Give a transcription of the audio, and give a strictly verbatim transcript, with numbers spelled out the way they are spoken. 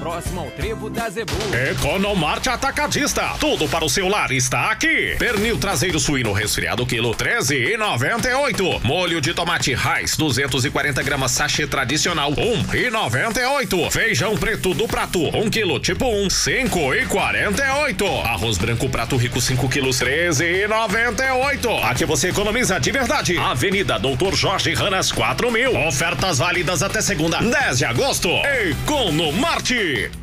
próximo ao trevo da Zebu. Economarte Atacadista. Tudo para o seu lar está aqui. Pernil traseiro suíno resfriado quilo treze e noventa e oito. Molho de tomate Raiz duzentos e quarenta gramas sachê tradicional um e noventa e oito. Feijão preto do prato um quilo tipo um cinco e quarenta e oito. Arroz branco prato rico cinco quilos treze e noventa e oito. Aqui você economiza de verdade. Avenida Doutor Jorge Ranas quatro mil. Ofertas válidas até segunda dez de agosto. Economarte.